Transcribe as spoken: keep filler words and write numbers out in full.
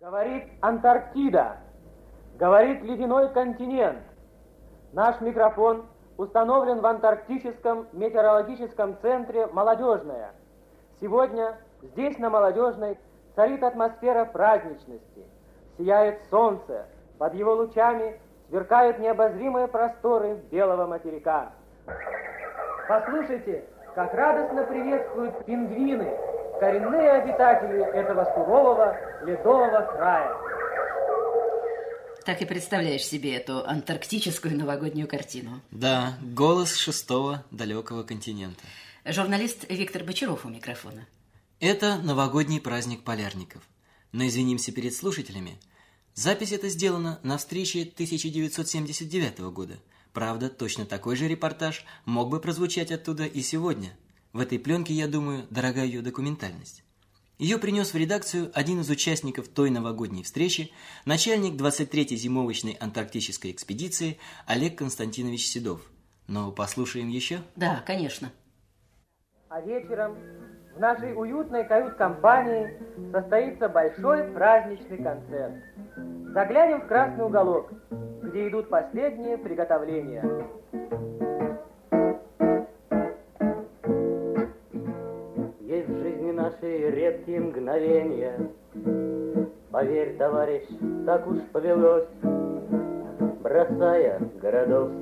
Говорит Антарктида, говорит ледяной континент. Наш микрофон установлен в Антарктическом метеорологическом центре «Молодежная». Сегодня здесь, на Молодежной, царит атмосфера праздничности. Сияет солнце, под его лучами сверкают необозримые просторы белого материка. Послушайте, как радостно приветствуют пингвины, коренные обитатели этого сурового ледового края. Так и представляешь себе эту антарктическую новогоднюю картину. Да, голос шестого далекого континента. Журналист Виктор Бочаров у микрофона. Это новогодний праздник полярников. Но извинимся перед слушателями. Запись эта сделана на встрече тысяча девятьсот семьдесят девятого года. Правда, точно такой же репортаж мог бы прозвучать оттуда и сегодня. В этой пленке, я думаю, дорога ее документальность. Ее принес в редакцию один из участников той новогодней встречи, начальник двадцать третьей зимовочной антарктической экспедиции Олег Константинович Седов. Но послушаем еще? Да, конечно. А вечером в нашей уютной кают-компании состоится большой праздничный концерт. Заглянем в красный уголок, где идут последние приготовления. Есть в жизни нашей редкие мгновения. Поверь, товарищ, так уж повелось, бросая городов